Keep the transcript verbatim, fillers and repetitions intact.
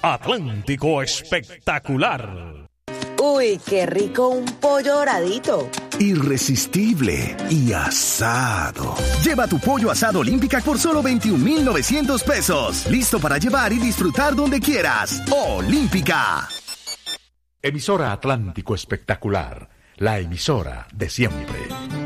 Atlántico Espectacular. Uy, qué rico un pollo doradito. Irresistible y asado. Lleva tu pollo asado Olímpica por solo veintiún mil novecientos pesos. Listo para llevar y disfrutar donde quieras. Olímpica. Emisora Atlántico Espectacular, la emisora de siempre.